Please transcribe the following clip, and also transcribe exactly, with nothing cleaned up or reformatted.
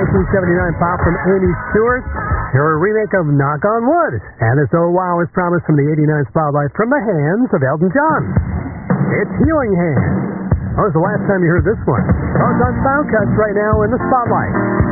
nineteen seventy-nine pop from Amy Stewart. Her remake of Knock on Wood. And this Oh Wow is promised from the eighty-nine Spotlight from the hands of Elton John. It's Healing Hands. When was the last time you heard this one? Oh, it's on Sound Cuts right now in the Spotlight.